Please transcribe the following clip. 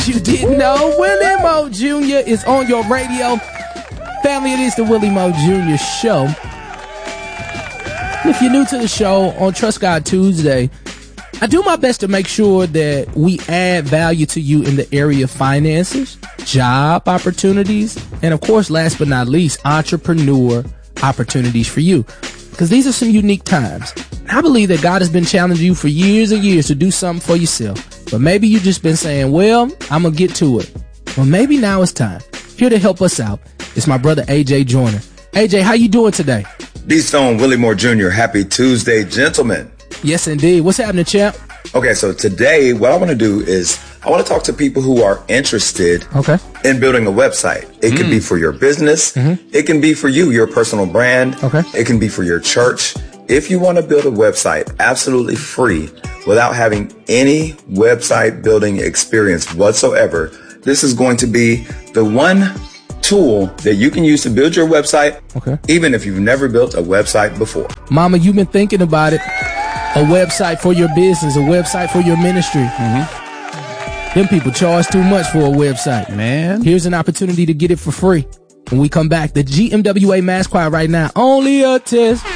You didn't know Willie Moe Jr. is on your radio. Family, it is the Willie Moe Jr. Show. And if you're new to the show on Trust God Tuesday, I do my best to make sure that we add value to you in the area of finances, job opportunities, and of course, last but not least, entrepreneur opportunities for you. Because these are some unique times. I believe that God has been challenging you for years and years to do something for yourself. But maybe you've just been saying, well, I'm going to get to it. Well, maybe now it's time. Here to help us out is my brother, AJ Joyner. AJ, how you doing today? D-Stone Willie Moore Jr., happy Tuesday, gentlemen. Yes, indeed. What's happening, champ? Okay, so today what I want to do is I want to talk to people who are interested in building a website. It can be for your business. It can be for you, your personal brand. It can be for your church. If you want to build a website absolutely free without having any website building experience whatsoever, this is going to be the one tool that you can use to build your website, even if you've never built a website before. Mama, you've been thinking about it. A website for your business, a website for your ministry. Them people charge too much for a website. Man. Here's an opportunity to get it for free. When we come back, the GMWA Mass Choir right now. Only a test.